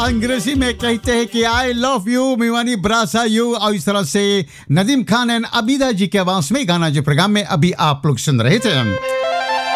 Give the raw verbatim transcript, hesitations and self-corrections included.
अंग्रेजी में कहते हैं कि आई लव यू मिवानी ब्रासा यू, और इस तरह से नदीम खान एंड अबीदा जी के आवाज में गाना जो प्रोग्राम में अभी आप लोग सुन रहे थे।